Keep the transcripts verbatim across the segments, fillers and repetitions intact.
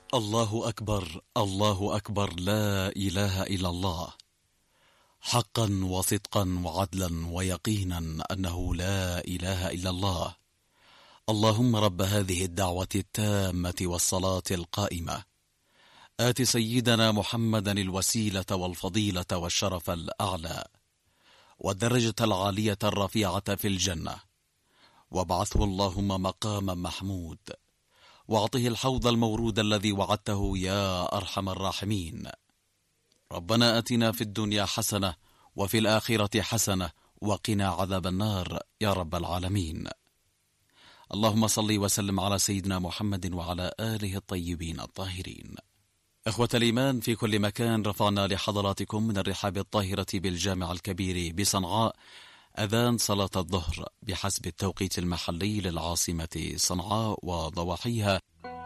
الله أكبر، الله أكبر، لا إله إلا الله، حقا وصدقا وعدلا ويقينا أنه لا إله إلا الله. اللهم رب هذه الدعوة التامة والصلاة القائمة، آت سيدنا محمدا الوسيلة والفضيلة والشرف الأعلى والدرجة العالية الرفيعة في الجنة، وابعثه اللهم مقاما محمود، واعطه الحوض المورود الذي وعدته يا أرحم الراحمين. ربنا آتنا في الدنيا حسنة وفي الآخرة حسنة وقنا عذاب النار يا رب العالمين. اللهم صل وسلم على سيدنا محمد وعلى آله الطيبين الطاهرين. إخوة الإيمان في كل مكان، رفعنا لحضراتكم من الرحاب الطاهرة بالجامع الكبير بصنعاء أذان صلاة الظهر بحسب التوقيت المحلي للعاصمة صنعاء وضواحيها.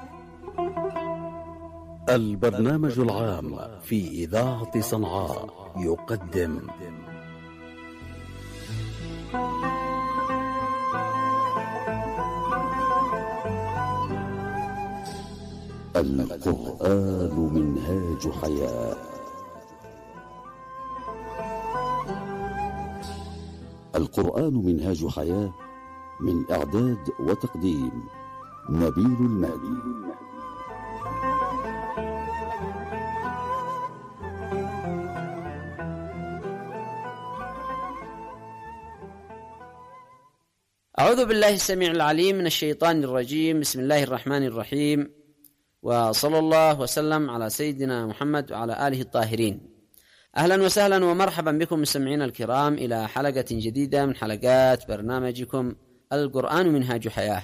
البرنامج العام في إذاعة صنعاء يقدم القرآن منهاج حياة. القرآن منهاج حياة، من إعداد وتقديم نبيل المهدي. أعوذ بالله السميع العليم من الشيطان الرجيم. بسم الله الرحمن الرحيم، وصلى الله وسلم على سيدنا محمد وعلى آله الطاهرين. أهلا وسهلا ومرحبا بكم مستمعينا الكرام إلى حلقة جديدة من حلقات برنامجكم القرآن منهاج حياة.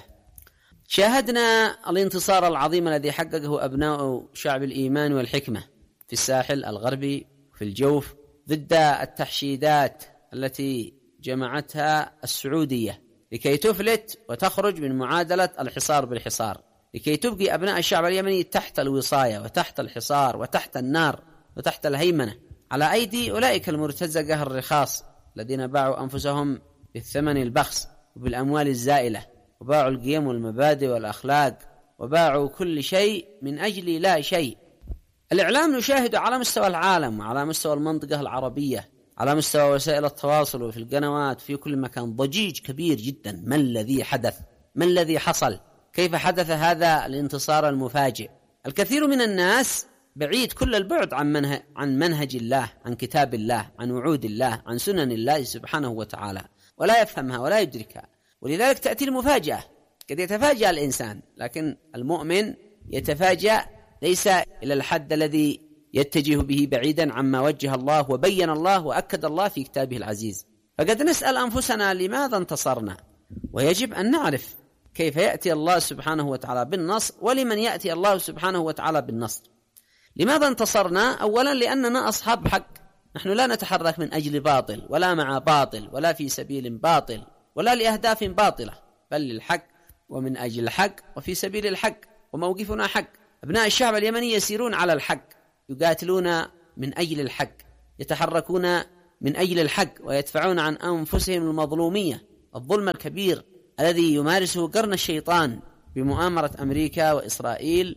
شاهدنا الانتصار العظيم الذي حققه أبناء شعب الإيمان والحكمة في الساحل الغربي وفي الجوف ضد التحشيدات التي جمعتها السعودية لكي تفلت وتخرج من معادلة الحصار بالحصار، لكي تبقي أبناء الشعب اليمني تحت الوصاية وتحت الحصار وتحت النار وتحت الهيمنة على أيدي أولئك المرتزقة الرخاص الذين باعوا أنفسهم بالثمن البخس وبالأموال الزائلة، وباعوا القيم والمبادئ والأخلاق، وباعوا كل شيء من أجل لا شيء. الإعلام نشاهد على مستوى العالم وعلى مستوى المنطقة العربية، على مستوى وسائل التواصل وفي القنوات في كل مكان، ضجيج كبير جدا. ما الذي حدث؟ ما الذي حصل؟ كيف حدث هذا الانتصار المفاجئ؟ الكثير من الناس بعيد كل البعد عن منهج, عن منهج الله، عن كتاب الله، عن وعود الله، عن سنن الله سبحانه وتعالى، ولا يفهمها ولا يدركها، ولذلك تأتي المفاجأة. قد يتفاجأ الإنسان، لكن المؤمن يتفاجأ ليس إلى الحد الذي يتجه به بعيدا عما وجه الله وبين الله وأكد الله في كتابه العزيز. فقد نسأل أنفسنا لماذا انتصرنا، ويجب أن نعرف كيف يأتي الله سبحانه وتعالى بالنصر، ولمن يأتي الله سبحانه وتعالى بالنصر. لماذا انتصرنا؟ أولا لأننا أصحاب حق، نحن لا نتحرك من أجل باطل ولا مع باطل ولا في سبيل باطل ولا لأهداف باطلة، بل للحق ومن أجل الحق وفي سبيل الحق، وموقفنا حق. أبناء الشعب اليمني يسيرون على الحق، يقاتلون من أجل الحق، يتحركون من أجل الحق، ويدفعون عن أنفسهم المظلومية، الظلم الكبير الذي يمارسه قرن الشيطان بمؤامرة أمريكا وإسرائيل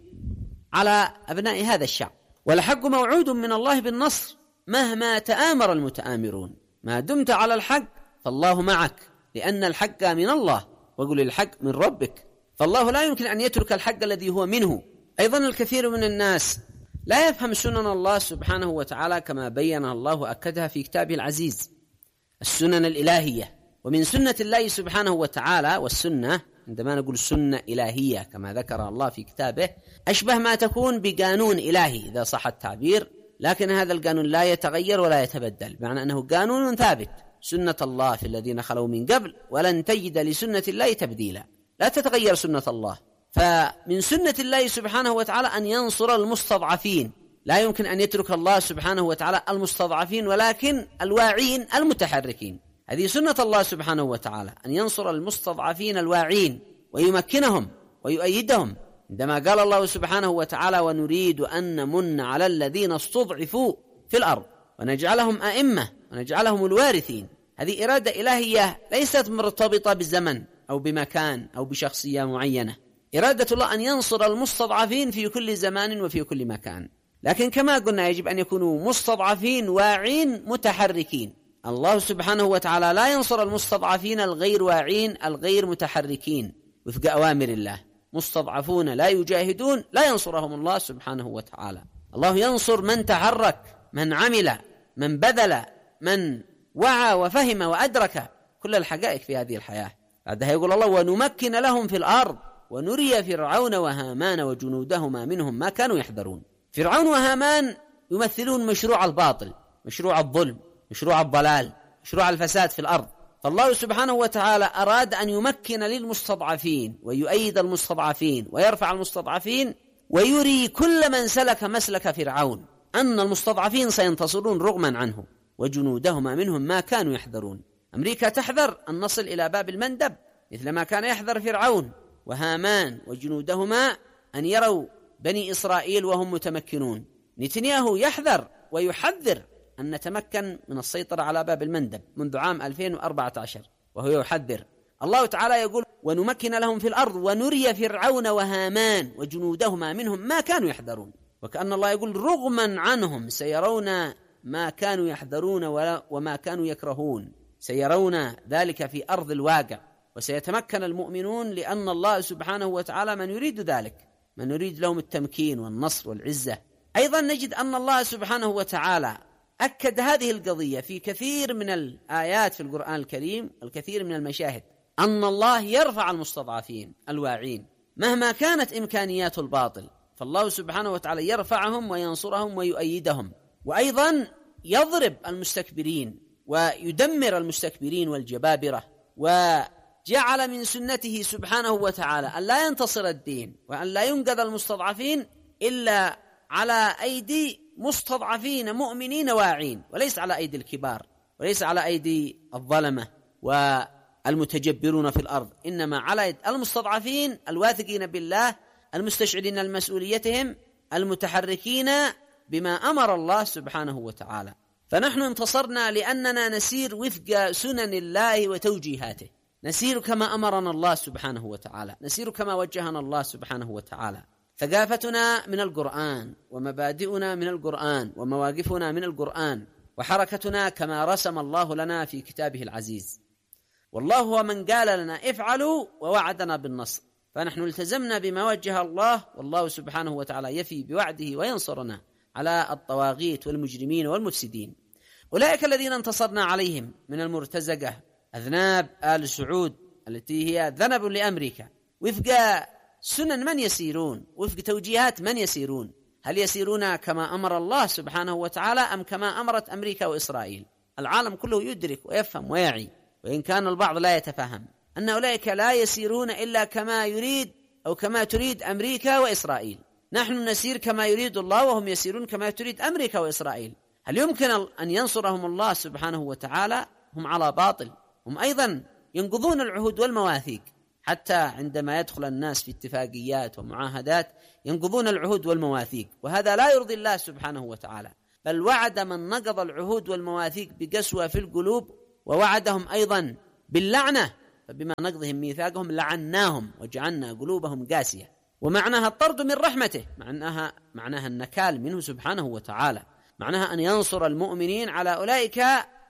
على أبناء هذا الشعب. والحق موعود من الله بالنصر مهما تآمر المتآمرون، ما دمت على الحق فالله معك، لأن الحق من الله، وقل الحق من ربك، فالله لا يمكن أن يترك الحق الذي هو منه. أيضا الكثير من الناس لا يفهم سنن الله سبحانه وتعالى كما بينها الله وأكدها في كتابه العزيز، السنن الإلهية. ومن سنة الله سبحانه وتعالى، والسنة عندما نقول سنة إلهية كما ذكر الله في كتابه، أشبه ما تكون بقانون إلهي إذا صح التعبير، لكن هذا القانون لا يتغير ولا يتبدل، بمعنى أنه قانون ثابت، سنة الله في الذين خلوا من قبل، ولن تجد لسنة الله تبديلا، لا تتغير سنة الله. فمن سنة الله سبحانه وتعالى أن ينصر المستضعفين، لا يمكن أن يترك الله سبحانه وتعالى المستضعفين، ولكن الواعين المتحركين. هذه سنة الله سبحانه وتعالى، أن ينصر المستضعفين الواعين ويمكنهم ويؤيدهم. عندما قال الله سبحانه وتعالى: ونريد أن نمن على الذين استضعفوا في الأرض ونجعلهم أئمة ونجعلهم الوارثين. هذه إرادة إلهية ليست مرتبطة بالزمن أو بمكان أو بشخصية معينة، إرادة الله أن ينصر المستضعفين في كل زمان وفي كل مكان، لكن كما قلنا يجب أن يكونوا مستضعفين واعين متحركين. الله سبحانه وتعالى لا ينصر المستضعفين الغير واعين الغير متحركين وفق أوامر الله. مستضعفون لا يجاهدون لا ينصرهم الله سبحانه وتعالى. الله ينصر من تحرك، من عمل، من بذل، من وعى وفهم وأدرك كل الحقائق في هذه الحياة. بعدها يقول الله: ونمكن لهم في الأرض ونري فرعون وهامان وجنودهما منهم ما كانوا يحذرون. فرعون وهامان يمثلون مشروع الباطل، مشروع الظلم، مشروع الضلال، مشروع الفساد في الأرض. فالله سبحانه وتعالى أراد أن يمكن للمستضعفين ويؤيد المستضعفين ويرفع المستضعفين، ويري كل من سلك مسلك فرعون أن المستضعفين سينتصرون رغما عنه، وجنودهما منهم ما كانوا يحذرون. أمريكا تحذر أن نصل إلى باب المندب مثلما كان يحذر فرعون وهامان وجنودهما أن يروا بني إسرائيل وهم متمكنون. نتنياهو يحذر ويحذر أن نتمكن من السيطرة على باب المندب منذ عام ألفين وأربعة عشر وهو يحذر. الله تعالى يقول: ونمكن لهم في الأرض ونري فرعون وهامان وجنودهما منهم ما كانوا يحذرون. وكأن الله يقول رغما عنهم سيرون ما كانوا يحذرون وما كانوا يكرهون، سيرون ذلك في أرض الواقع، وسيتمكن المؤمنون لأن الله سبحانه وتعالى من يريد ذلك، من يريد لهم التمكين والنصر والعزة. أيضا نجد أن الله سبحانه وتعالى أكد هذه القضية في كثير من الآيات في القرآن الكريم، الكثير من المشاهد، أن الله يرفع المستضعفين الواعين مهما كانت إمكانيات الباطل، فالله سبحانه وتعالى يرفعهم وينصرهم ويؤيدهم، وأيضا يضرب المستكبرين ويدمر المستكبرين والجبابرة. وجعل من سنته سبحانه وتعالى أن لا ينتصر الدين وأن لا ينقذ المستضعفين إلا على أيدي مستضعفين مؤمنين واعين، وليس على أيدي الكبار، وليس على أيدي الظلمة والمتجبرون في الأرض، إنما على أيدي المستضعفين الواثقين بالله، المستشعرين المسؤوليتهم، المتحركين بما أمر الله سبحانه وتعالى. فنحن انتصرنا لأننا نسير وفق سنن الله وتوجيهاته، نسير كما أمرنا الله سبحانه وتعالى، نسير كما وجهنا الله سبحانه وتعالى. ثقافتنا من القرآن، ومبادئنا من القرآن، ومواقفنا من القرآن، وحركتنا كما رسم الله لنا في كتابه العزيز. والله هو من قال لنا افعلوا ووعدنا بالنصر، فنحن التزمنا بما وجه الله، والله سبحانه وتعالى يفي بوعده وينصرنا على الطواغيت والمجرمين والمفسدين. أولئك الذين انتصرنا عليهم من المرتزقة أذناب آل سعود التي هي ذنب لأمريكا، وفق سنن من يسيرون، وفق توجيهات من يسيرون. هل يسيرون كما أمر الله سبحانه وتعالى أم كما أمرت أمريكا وإسرائيل؟ العالم كله يدرك ويفهم ويعي، وإن كان البعض لا يتفهم، أن أولئك لا يسيرون إلا كما يريد أو كما تريد أمريكا وإسرائيل. نحن نسير كما يريد الله وهم يسيرون كما تريد أمريكا وإسرائيل. هل يمكن أن ينصرهم الله سبحانه وتعالى؟ هم على باطل، هم أيضا ينقضون العهود والمواثيق، حتى عندما يدخل الناس في اتفاقيات ومعاهدات ينقضون العهود والمواثيق، وهذا لا يرضي الله سبحانه وتعالى. بل وعد من نقض العهود والمواثيق بقسوة في القلوب، ووعدهم أيضا باللعنة، فبما نقضهم ميثاقهم لعناهم وجعلنا قلوبهم قاسية. ومعناها الطرد من رحمته، معناها معناها النكال منه سبحانه وتعالى، معناها أن ينصر المؤمنين على أولئك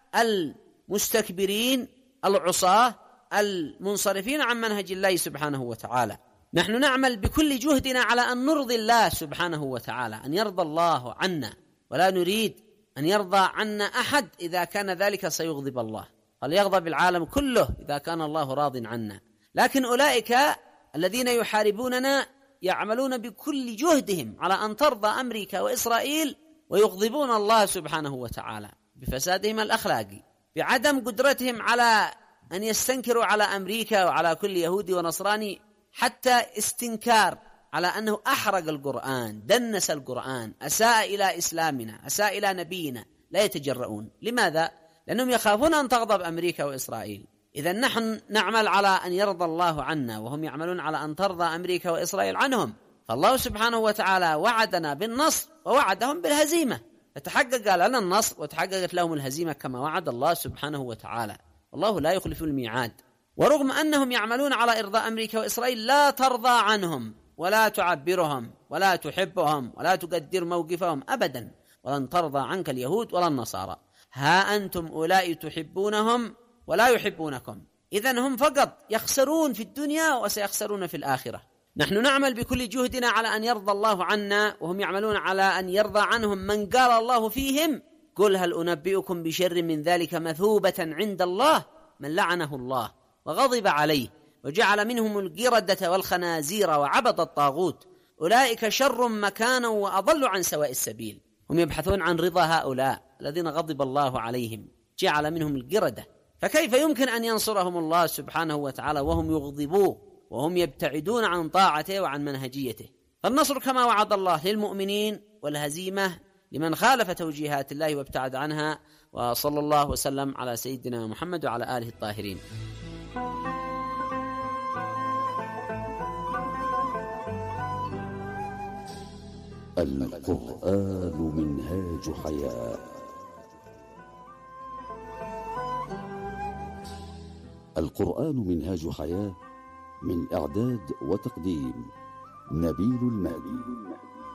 المستكبرين العصاة المنصرفين عن منهج الله سبحانه وتعالى. نحن نعمل بكل جهدنا على أن نرضي الله سبحانه وتعالى، أن يرضى الله عنا، ولا نريد أن يرضى عنا أحد إذا كان ذلك سيغضب الله، فليغضب العالم كله إذا كان الله راض عنا. لكن أولئك الذين يحاربوننا يعملون بكل جهدهم على أن ترضى أمريكا وإسرائيل، ويغضبون الله سبحانه وتعالى بفسادهم الأخلاقي، بعدم قدرتهم على أن يستنكروا على أمريكا وعلى كل يهودي ونصراني، حتى استنكار على أنه أحرق القرآن، دنس القرآن، أساء إلى إسلامنا، أساء إلى نبينا، لا يتجرؤون. لماذا؟ لأنهم يخافون أن تغضب أمريكا وإسرائيل. إذن نحن نعمل على أن يرضى الله عنا، وهم يعملون على أن ترضى أمريكا وإسرائيل عنهم. فالله سبحانه وتعالى وعدنا بالنصر ووعدهم بالهزيمة، فتحقق لنا النصر وتحققت لهم الهزيمة كما وعد الله سبحانه وتعالى. الله لا يخلف الميعاد. ورغم أنهم يعملون على إرضاء أمريكا وإسرائيل لا ترضى عنهم ولا تعبرهم ولا تحبهم ولا تقدر موقفهم أبدا، ولن ترضى عنك اليهود ولا النصارى. ها أنتم أولئك تحبونهم ولا يحبونكم، إذن هم فقط يخسرون في الدنيا وسيخسرون في الآخرة. نحن نعمل بكل جهدنا على أن يرضى الله عنا، وهم يعملون على أن يرضى عنهم من قال الله فيهم: قل هل أنبئكم بشر من ذلك مثوبة عند الله من لعنه الله وغضب عليه وجعل منهم القردة والخنازير وعبد الطاغوت أولئك شر مكانا وأضل عن سواء السبيل. هم يبحثون عن رضا هؤلاء الذين غضب الله عليهم، جعل منهم القردة، فكيف يمكن أن ينصرهم الله سبحانه وتعالى وهم يغضبوه وهم يبتعدون عن طاعته وعن منهجيته؟ فالنصر كما وعد الله للمؤمنين، والهزيمة لمن خالف توجيهات الله وابتعد عنها. وصلى الله وسلم على سيدنا محمد وعلى آله الطاهرين. القرآن منهاج حياة. القرآن منهاج حياة، من إعداد وتقديم نبيل المهدي.